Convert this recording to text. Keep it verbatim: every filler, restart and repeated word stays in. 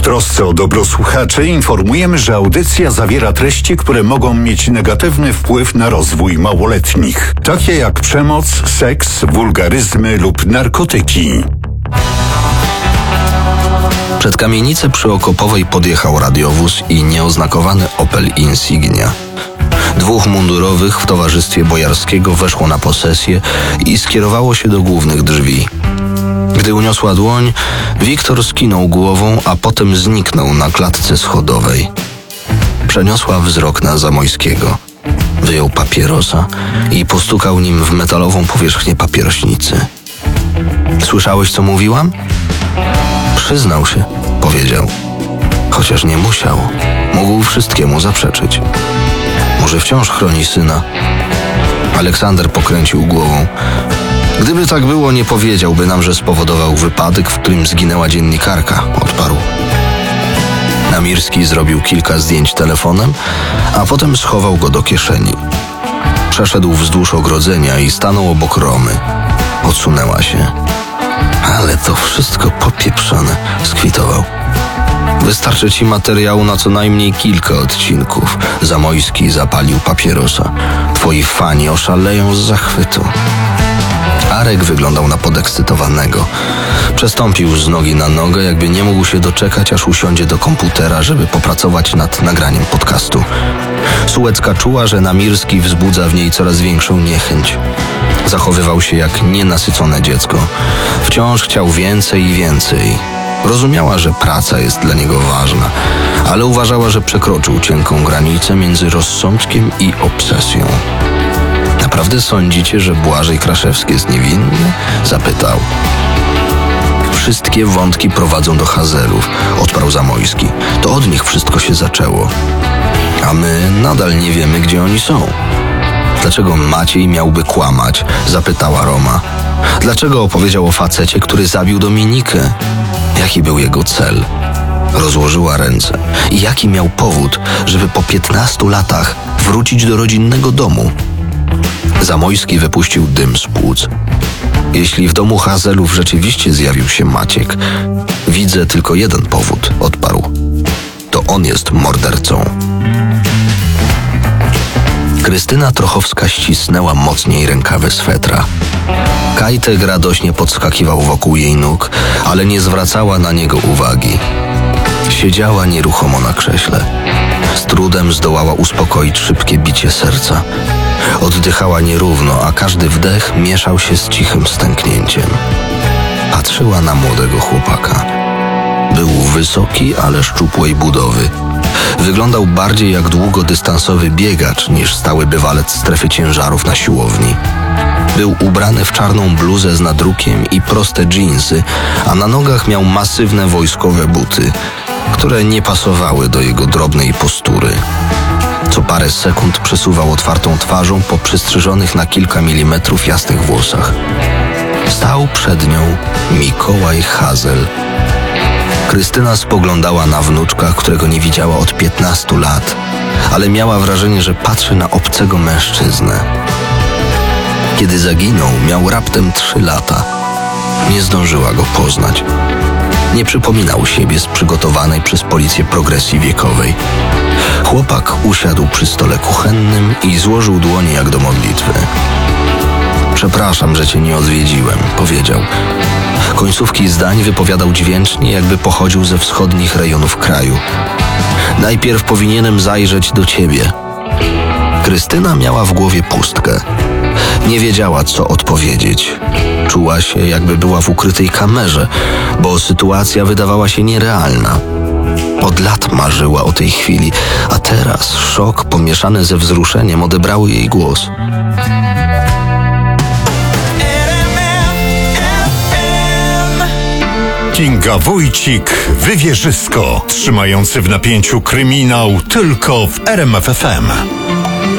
trosce o dobro słuchaczy informujemy, że audycja zawiera treści, które mogą mieć negatywny wpływ na rozwój małoletnich, takie jak przemoc, seks, wulgaryzmy lub narkotyki. Przed kamienicę przyokopowej podjechał radiowóz i nieoznakowany Opel Insignia. Dwóch mundurowych w towarzystwie Bojarskiego weszło na posesję i skierowało się do głównych drzwi. Gdy uniosła dłoń, Wiktor skinął głową, a potem zniknął na klatce schodowej. Przeniosła wzrok na Zamojskiego. Wyjął papierosa i postukał nim w metalową powierzchnię papierośnicy. Słyszałeś, co mówiłam? Przyznał się, powiedział. Chociaż nie musiał. Mógł wszystkiemu zaprzeczyć. Może wciąż chroni syna? Aleksander pokręcił głową. Gdyby tak było, nie powiedziałby nam, że spowodował wypadek, w którym zginęła dziennikarka, odparł. Namirski zrobił kilka zdjęć telefonem, a potem schował go do kieszeni. Przeszedł wzdłuż ogrodzenia i stanął obok Romy. Odsunęła się. Ale to wszystko popieprzone, skwitował. Wystarczy ci materiału na co najmniej kilka odcinków. Zamojski zapalił papierosa. Twoi fani oszaleją z zachwytu. Arek wyglądał na podekscytowanego. Przestąpił z nogi na nogę, jakby nie mógł się doczekać, aż usiądzie do komputera, żeby popracować nad nagraniem podcastu. Sułecka czuła, że Namirski wzbudza w niej coraz większą niechęć. Zachowywał się jak nienasycone dziecko. Wciąż chciał więcej i więcej. Rozumiała, że praca jest dla niego ważna, ale uważała, że przekroczył cienką granicę między rozsądkiem i obsesją. Naprawdę sądzicie, że Błażej Kraszewski jest niewinny? Zapytał. Wszystkie wątki prowadzą do Hazelów, odparł Zamojski. To od nich wszystko się zaczęło. A my nadal nie wiemy, gdzie oni są. Dlaczego Maciej miałby kłamać? Zapytała Roma. Dlaczego opowiedział o facecie, który zabił Dominikę? Jaki był jego cel? Rozłożyła ręce. I jaki miał powód, żeby po piętnastu latach wrócić do rodzinnego domu? Zamojski wypuścił dym z płuc. Jeśli w domu Hazelów rzeczywiście zjawił się Maciek, widzę tylko jeden powód, odparł. To on jest mordercą. Krystyna Trochowska ścisnęła mocniej rękawy swetra. Kajtek radośnie podskakiwał wokół jej nóg, ale nie zwracała na niego uwagi. Siedziała nieruchomo na krześle. Z trudem zdołała uspokoić szybkie bicie serca. Oddychała nierówno, a każdy wdech mieszał się z cichym stęknięciem. Patrzyła na młodego chłopaka. Był wysoki, ale szczupłej budowy. Wyglądał bardziej jak długodystansowy biegacz niż stały bywalec strefy ciężarów na siłowni. Był ubrany w czarną bluzę z nadrukiem i proste dżinsy, a na nogach miał masywne wojskowe buty, które nie pasowały do jego drobnej postury. Co parę sekund przesuwał otwartą twarzą po przystrzyżonych na kilka milimetrów jasnych włosach. Stał przed nią Mikołaj Hazel. Krystyna spoglądała na wnuczka, którego nie widziała od piętnastu lat, ale miała wrażenie, że patrzy na obcego mężczyznę. Kiedy zaginął, miał raptem trzy lata. Nie zdążyła go poznać. Nie przypominał siebie z przygotowanej przez policję progresji wiekowej. Chłopak usiadł przy stole kuchennym i złożył dłonie jak do modlitwy. Przepraszam, że cię nie odwiedziłem, powiedział. Końcówki zdań wypowiadał dźwięcznie, jakby pochodził ze wschodnich rejonów kraju. Najpierw powinienem zajrzeć do ciebie. Krystyna miała w głowie pustkę. Nie wiedziała, co odpowiedzieć. Czuła się, jakby była w ukrytej kamerze, bo sytuacja wydawała się nierealna. Od lat marzyła o tej chwili, a teraz szok pomieszany ze wzruszeniem odebrały jej głos. Kinga Wójcik, Wywierzysko, trzymający w napięciu kryminał tylko w R M F F M.